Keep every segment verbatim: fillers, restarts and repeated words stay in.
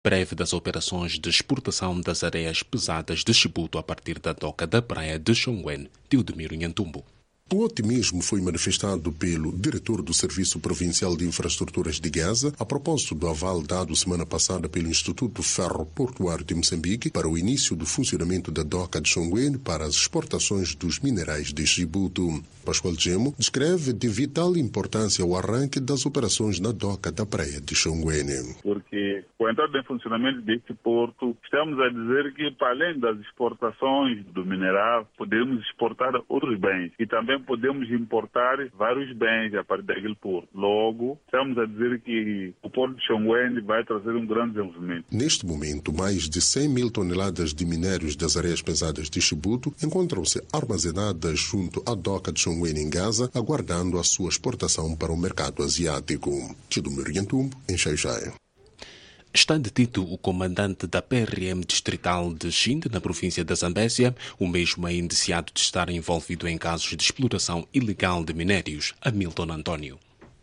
breve das operações de exportação das areias pesadas de Chibuto a partir da doca da praia de Xongwen, Teodemiro Nhantumbo. O otimismo foi manifestado pelo diretor do Serviço Provincial de Infraestruturas de Gaza a propósito do aval dado semana passada pelo Instituto Ferro-Portuário de Moçambique para o início do funcionamento da doca de Xongwen para as exportações dos minerais de Chibuto. Pascoal Gemo descreve de vital importância o arranque das operações na doca da praia de Xongwen. Porque com a entrada em funcionamento deste porto, estamos a dizer que para além das exportações do mineral, podemos exportar outros bens e também podemos importar vários bens a partir daquele porto. Logo, estamos a dizer que o porto de Xongwen vai trazer um grande desenvolvimento. Neste momento, mais de cem mil toneladas de minérios das areias pesadas de Chibuto encontram-se armazenadas junto à doca de Xongwen em Gaza, aguardando a sua exportação para o mercado asiático. Teodemiro Nhantumbo, em Xai-Xai. Está detido o comandante da P R M distrital de Xinde, na província da Zambésia. O mesmo é indiciado de estar envolvido em casos de exploração ilegal de minérios. Hamilton Antônio.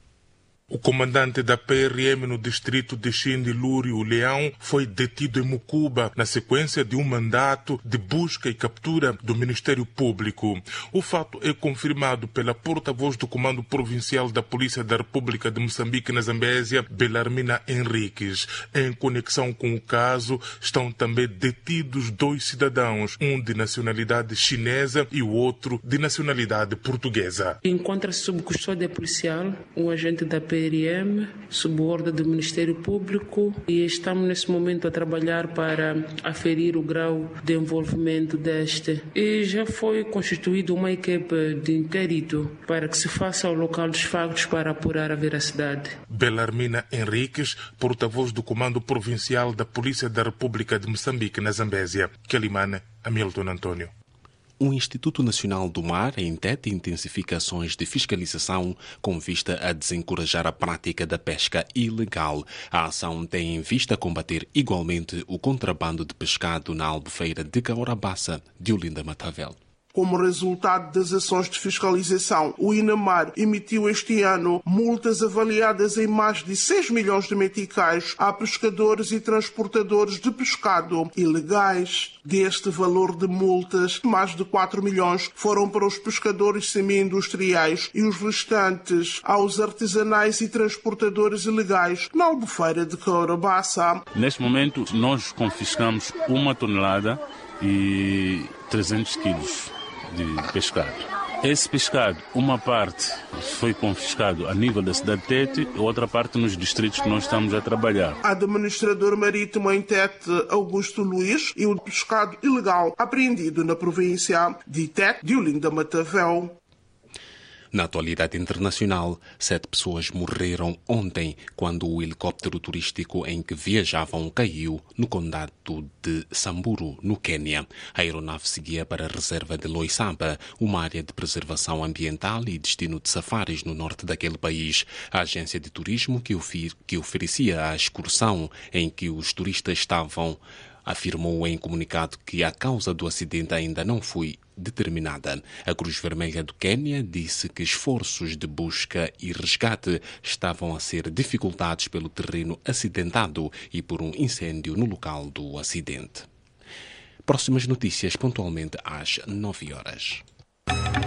O comandante da P R M no distrito de Xinde, Lúrio Leão, foi detido em Mucuba na sequência de um mandato de busca e captura do Ministério Público. O fato é confirmado pela porta-voz do Comando Provincial da Polícia da República de Moçambique na Zambésia, Belarmina Henriques. Em conexão com o caso, estão também detidos dois cidadãos, um de nacionalidade chinesa e o outro de nacionalidade portuguesa. Encontra-se sob custódia policial um agente da P R M, sob ordem do Ministério Público, e estamos nesse momento a trabalhar para aferir o grau de envolvimento deste. E já foi constituída uma equipe de inquérito para que se faça ao local dos factos para apurar a veracidade. Belarmina Henriques, porta-voz do Comando Provincial da Polícia da República de Moçambique na Zambésia. Quelimane, Hamilton Antônio. O Instituto Nacional do Mar, INTET, intensifica ações de fiscalização com vista a desencorajar a prática da pesca ilegal. A ação tem em vista combater igualmente o contrabando de pescado na albufeira de Caurabaça, de Olinda Matavel. Como resultado das ações de fiscalização, o INAMAR emitiu este ano multas avaliadas em mais de seis milhões de meticais a pescadores e transportadores de pescado ilegais. Deste valor de multas, mais de quatro milhões foram para os pescadores semi-industriais e os restantes aos artesanais e transportadores ilegais na albufeira de Caurabaça. Neste momento, nós confiscamos uma tonelada e trezentos quilos de pescado. Esse pescado, uma parte foi confiscado a nível da cidade de Tete e outra parte nos distritos que nós estamos a trabalhar. Administrador marítimo em Tete, Augusto Luiz, e o pescado ilegal apreendido na província de Tete, de Olinda Matavel. Na atualidade internacional, sete pessoas morreram ontem quando o helicóptero turístico em que viajavam caiu no condado de Samburu, no Quênia. A aeronave seguia para a reserva de Loissaba, uma área de preservação ambiental e destino de safaris no norte daquele país. A agência de turismo que, ofer- que oferecia a excursão em que os turistas estavam afirmou em comunicado que a causa do acidente ainda não foi determinada. A Cruz Vermelha do Quênia disse que esforços de busca e resgate estavam a ser dificultados pelo terreno acidentado e por um incêndio no local do acidente. Próximas notícias pontualmente às nove horas.